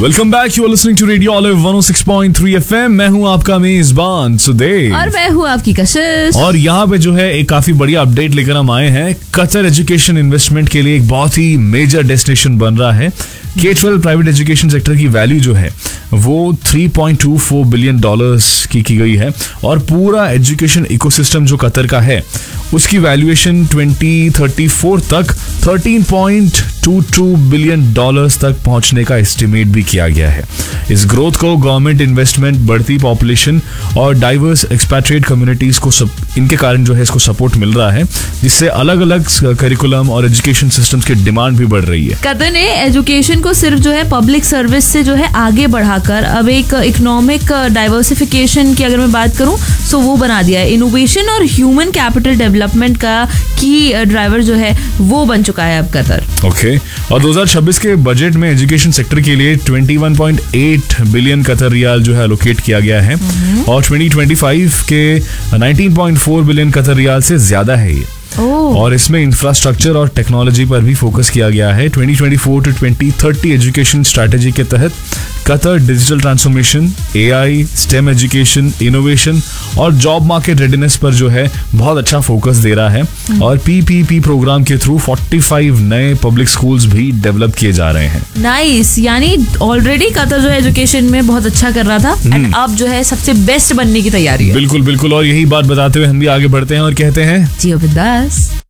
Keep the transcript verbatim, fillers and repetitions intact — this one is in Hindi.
Welcome back, you are listening to radio olive one O six point three FM. मैं हूं आपका मेजबान सुदेव और मैं हूं आपकी कशिश। और यहाँ पे जो है एक काफी बढ़िया अपडेट लेकर हम आए हैं। कतर एजुकेशन इन्वेस्टमेंट के लिए एक बहुत ही मेजर डेस्टिनेशन बन रहा है। के ट्वेल्व प्राइवेट एजुकेशन सेक्टर की वैल्यू जो है वो three point two four billion dollars की की गई है और पूरा एजुकेशन इकोसिस्टम जो कतर का है उसकी वैल्यूएशन ट्वेंटी थर्टी फोर तक thirteen point two two billion dollars तक पहुंचने का एस्टिमेट भी किया गया है। इस ग्रोथ को गवर्नमेंट इन्वेस्टमेंट, बढ़ती पॉपुलेशन और डाइवर्स एक्सपैट्रिएट कम्युनिटीज को सब इनके कारण जो है इसको सपोर्ट मिल रहा है, जिससे अलग अलग करिकुलम और एजुकेशन सिस्टम्स की डिमांड भी बढ़ रही है। कतर ने एजुकेशन को सिर्फ जो है पब्लिक सर्विस से जो है आगे बढ़ाकर अब एक इकोनॉमिक डाइवर्सिफिकेशन की अगर मैं बात करूं तो वो बना दिया है। इनोवेशन और ह्यूमन कैपिटल डेवलपमेंट का की ड्राइवर जो है वो बन चुका है अब कतर। Okay okay. और दो हज़ार छब्बीस के बजट में एजुकेशन सेक्टर के लिए इक्कीस पॉइंट आठ बिलियन कतर रियाल जो है एलोकेट किया गया है और ट्वेंटी ट्वेंटी फाइव के उन्नीस पॉइंट चार बिलियन कतर रियाल से ज्यादा है ये। Oh. और इसमें इंफ्रास्ट्रक्चर और टेक्नोलॉजी पर भी फोकस किया गया है। Twenty twenty four to twenty thirty education strategy के तहत Qatar digital transformation, AI, stem education, innovation और जॉब मार्केट रेडीनेस पर जो है बहुत अच्छा फोकस दे रहा है hmm. और पीपीपी प्रोग्राम के थ्रू पैंतालीस नए पब्लिक स्कूल्स भी डेवलप किए जा रहे हैं। नाइस, यानी ऑलरेडी कतर जो है एजुकेशन में बहुत अच्छा कर रहा था hmm. एंड अब जो है सबसे बेस्ट बनने की तैयारी है। बिल्कुल बिल्कुल, और यही बात बताते हुए हम भी आगे बढ़ते हैं और कहते हैं जियो बिंदास।